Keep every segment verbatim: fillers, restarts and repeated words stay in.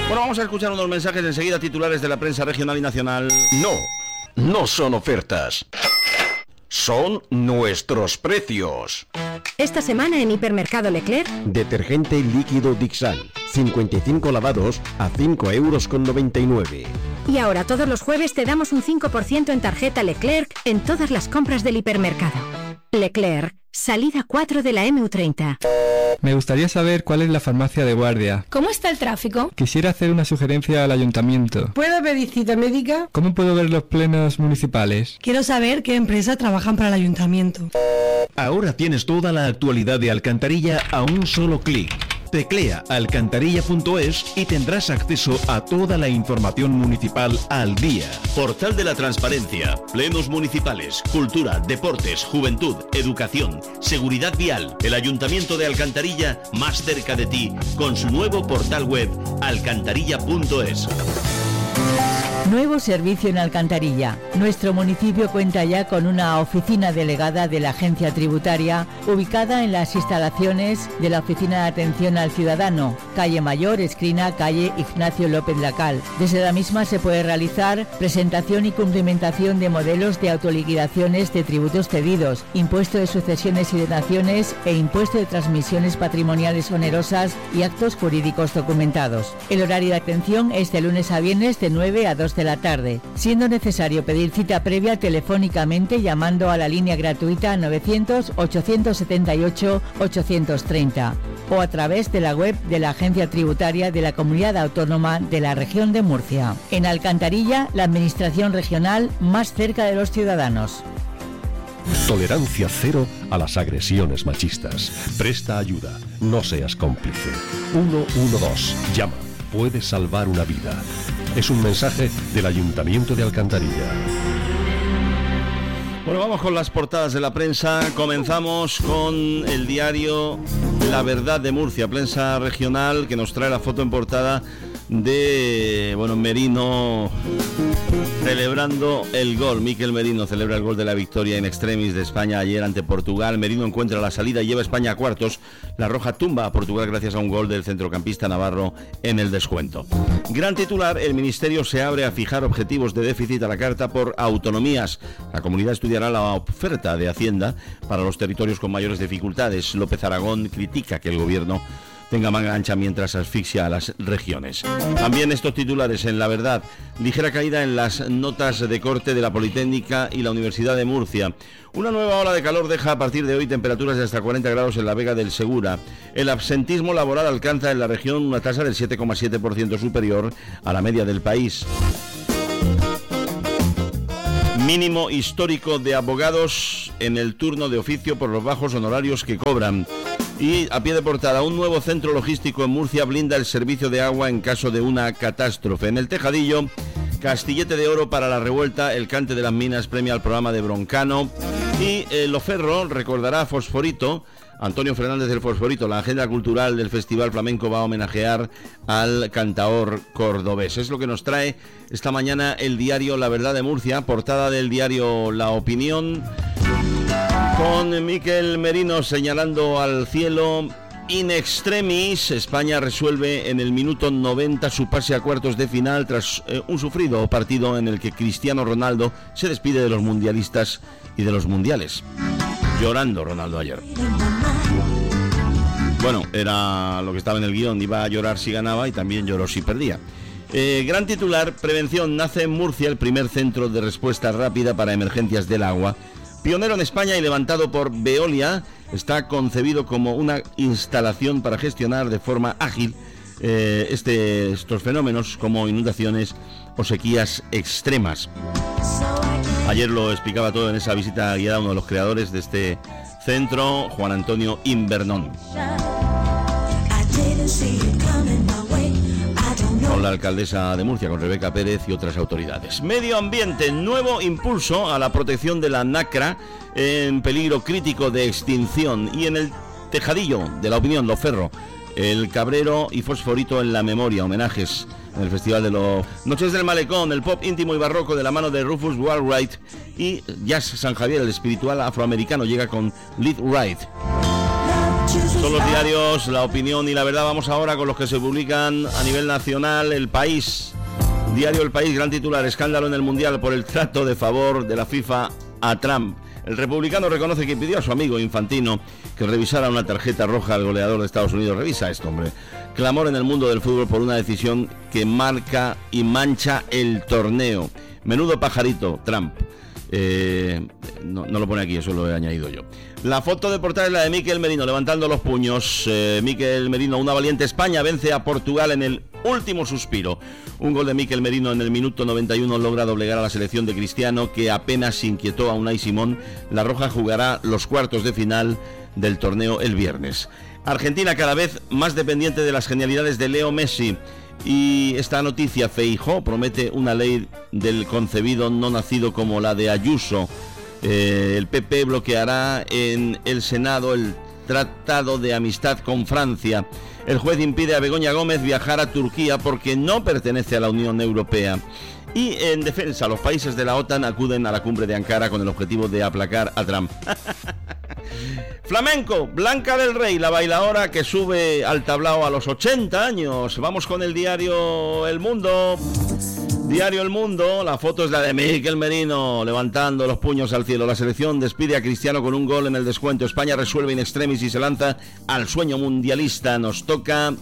Bueno, vamos a escuchar unos mensajes enseguida, titulares de la prensa regional y nacional. No, no son ofertas. Son nuestros precios. Esta semana en Hipermercado Leclerc. Detergente líquido Dixal, cincuenta y cinco lavados a cinco euros con noventa y nueve. Y ahora todos los jueves te damos un cinco por ciento en tarjeta Leclerc en todas las compras del hipermercado. Leclerc, salida cuatro de la eme u treinta. Me gustaría saber cuál es la farmacia de guardia. ¿Cómo está el tráfico? Quisiera hacer una sugerencia al ayuntamiento. ¿Puedo pedir cita médica? ¿Cómo puedo ver los plenos municipales? Quiero saber qué empresas trabajan para el ayuntamiento. Ahora tienes toda la actualidad de Alcantarilla a un solo clic. Teclea alcantarilla punto es y tendrás acceso a toda la información municipal al día. Portal de la Transparencia, plenos municipales, cultura, deportes, juventud, educación, seguridad vial. El Ayuntamiento de Alcantarilla más cerca de ti con su nuevo portal web alcantarilla punto es. Nuevo servicio en Alcantarilla. Nuestro municipio cuenta ya con una oficina delegada de la Agencia Tributaria, ubicada en las instalaciones de la Oficina de Atención al Ciudadano, calle Mayor, esquina calle Ignacio López Lacal. Desde la misma se puede realizar presentación y cumplimentación de modelos de autoliquidaciones de tributos cedidos, impuesto de sucesiones y donaciones e impuesto de transmisiones patrimoniales onerosas y actos jurídicos documentados. El horario de atención es de lunes a viernes de nueve a dos de la tarde, siendo necesario pedir cita previa telefónicamente llamando a la línea gratuita novecientos, ochocientos setenta y ocho, ochocientos treinta o a través de la web de la Agencia Tributaria de la Comunidad Autónoma de la Región de Murcia. En Alcantarilla, la administración regional más cerca de los ciudadanos. Tolerancia cero a las agresiones machistas. Presta ayuda, no seas cómplice. uno uno dos, llama, puedes salvar una vida. Es un mensaje del Ayuntamiento de Alcantarilla. Bueno, vamos con las portadas de la prensa. Comenzamos con el diario La Verdad de Murcia, prensa regional, que nos trae la foto en portada de, bueno, Merino celebrando el gol. Mikel Merino celebra el gol de la victoria in extremis de España ayer ante Portugal. Merino encuentra la salida y lleva a España a cuartos. La Roja tumba a Portugal gracias a un gol del centrocampista navarro en el descuento. Gran titular: el Ministerio se abre a fijar objetivos de déficit a la carta por autonomías. La comunidad estudiará la oferta de Hacienda para los territorios con mayores dificultades. López Aragón critica que el gobierno tenga manga ancha mientras asfixia a las regiones. También estos titulares en La Verdad: ligera caída en las notas de corte de la Politécnica y la Universidad de Murcia. Una nueva ola de calor deja a partir de hoy temperaturas de hasta cuarenta grados en la Vega del Segura. El absentismo laboral alcanza en la región una tasa del siete coma siete por ciento superior a la media del país. Mínimo histórico de abogados en el turno de oficio por los bajos honorarios que cobran. Y a pie de portada, un nuevo centro logístico en Murcia blinda el servicio de agua en caso de una catástrofe. En el Tejadillo, Castillete de Oro para la revuelta, el cante de las minas premia al programa de Broncano. Y eh, Loferro recordará a Fosforito, Antonio Fernández del Fosforito. La agenda cultural del Festival Flamenco va a homenajear al cantaor cordobés. Es lo que nos trae esta mañana el diario La Verdad de Murcia, portada del diario La Opinión, con Mikel Merino señalando al cielo. In extremis, España resuelve en el minuto noventa su pase a cuartos de final tras eh, un sufrido partido en el que Cristiano Ronaldo se despide de los mundialistas y de los mundiales. Llorando Ronaldo ayer. Bueno, era lo que estaba en el guión, iba a llorar si ganaba y también lloró si perdía. Eh, gran titular: prevención, nace en Murcia el primer centro de respuesta rápida para emergencias del agua. Pionero en España y levantado por Veolia, está concebido como una instalación para gestionar de forma ágil eh, este, estos fenómenos como inundaciones o sequías extremas. Ayer lo explicaba todo en esa visita guiada a uno de los creadores de este centro, Juan Antonio Invernón, con la alcaldesa de Murcia, con Rebeca Pérez y otras autoridades. Medio ambiente, nuevo impulso a la protección de la nacra en peligro crítico de extinción. Y en el Tejadillo de La Opinión, Loferro, el Cabrero y Fosforito en la memoria, homenajes en el Festival de los Noches del Malecón, el pop íntimo y barroco de la mano de Rufus Wainwright, y Jazz San Javier, el espiritual afroamericano, llega con Lead Right. Son los diarios La Opinión y La Verdad. Vamos ahora con los que se publican a nivel nacional. El País, diario El País, gran titular: escándalo en el Mundial por el trato de favor de la FIFA a Trump. El republicano reconoce que pidió a su amigo Infantino que revisara una tarjeta roja al goleador de Estados Unidos. Revisa esto, hombre. Clamor en el mundo del fútbol por una decisión que marca y mancha el torneo. Menudo pajarito, Trump. Eh, no, no lo pone aquí, eso lo he añadido yo. La foto de portada es la de Mikel Merino levantando los puños. eh, Mikel Merino: una valiente España vence a Portugal en el último suspiro. Un gol de Mikel Merino en el minuto noventa y uno logra doblegar a la selección de Cristiano, que apenas inquietó a Unai Simón. La roja jugará los cuartos de final del torneo el viernes. Argentina cada vez más dependiente de las genialidades de Leo Messi. Y esta noticia: Feijóo promete una ley del concebido no nacido como la de Ayuso. Eh, el P P bloqueará en el Senado el tratado de amistad con Francia. El juez impide a Begoña Gómez viajar a Turquía porque no pertenece a la Unión Europea. Y en defensa, los países de la OTAN acuden a la cumbre de Ankara con el objetivo de aplacar a Trump. Flamenco, Blanca del Rey, la bailaora que sube al tablao a los ochenta años. Vamos con el diario El Mundo. Diario El Mundo, la foto es la de Mikel Merino levantando los puños al cielo. La selección despide a Cristiano con un gol en el descuento. España resuelve in extremis y se lanza al sueño mundialista. Nos toca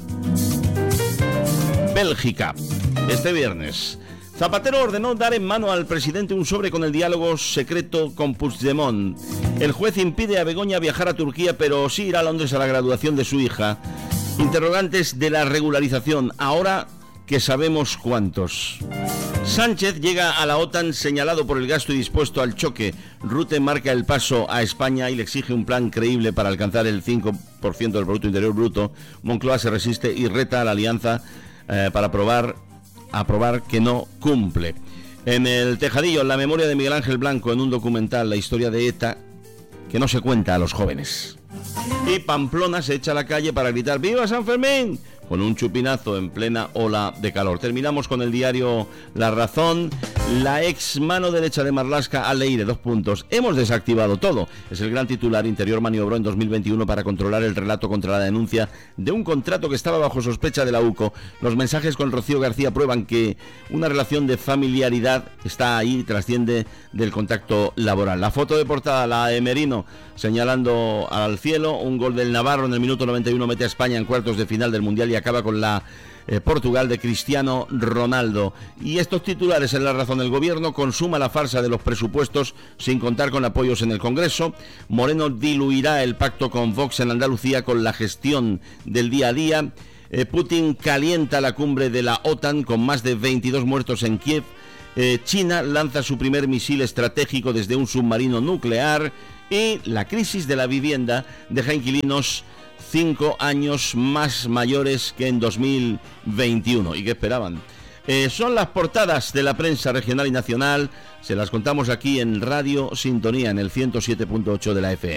Bélgica este viernes. Zapatero ordenó dar en mano al presidente un sobre con el diálogo secreto con Puigdemont. El juez impide a Begoña viajar a Turquía, pero sí irá a Londres a la graduación de su hija. Interrogantes de la regularización, ahora que sabemos cuántos. Sánchez llega a la OTAN señalado por el gasto y dispuesto al choque. Rutte marca el paso a España y le exige un plan creíble para alcanzar el cinco por ciento del Producto Interior Bruto. Moncloa se resiste y reta a la alianza eh, para probar, aprobar que no cumple. En el Tejadillo, la memoria de Miguel Ángel Blanco, en un documental, la historia de ETA que no se cuenta a los jóvenes. Y Pamplona se echa a la calle para gritar ¡Viva San Fermín!, con un chupinazo en plena ola de calor. Terminamos con el diario La Razón. La ex mano derecha de Marlaska, Aleire, dos puntos. Hemos desactivado todo. Es el gran titular. Interior maniobró en dos mil veintiuno para controlar el relato contra la denuncia de un contrato que estaba bajo sospecha de la UCO. Los mensajes con Rocío García prueban que una relación de familiaridad está ahí y trasciende del contacto laboral. La foto de portada, la de Merino señalando al cielo. Un gol del Navarro en el minuto noventa y uno mete a España en cuartos de final del Mundial y acaba con la eh, Portugal de Cristiano Ronaldo. Y estos titulares en La Razón: el gobierno consuma la farsa de los presupuestos sin contar con apoyos en el Congreso. Moreno diluirá el pacto con Vox en Andalucía con la gestión del día a día. eh, Putin calienta la cumbre de la OTAN con más de veintidós muertos en Kiev. eh, China lanza su primer misil estratégico desde un submarino nuclear. Y la crisis de la vivienda deja inquilinos cinco años más mayores que en dos mil veintiuno. ¿Y qué esperaban? Eh, son las portadas de la prensa regional y nacional. Se las contamos aquí en Radio Sintonía, en el ciento siete punto ocho de la F M.